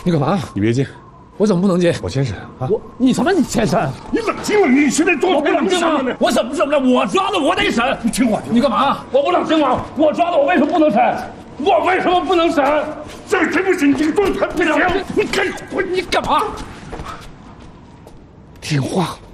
你干嘛？ 你别进， 我怎么不能进？ 我先审啊！ 你什么？你先审？ 你冷静了，你现在多不冷静吗？我审不审不了，我抓的我得审。 你听话， 你干嘛？我不冷静吗？我抓的我为什么不能审？我为什么不能审？ 这真不行，你这个状态不行！ 你干嘛？ 听话。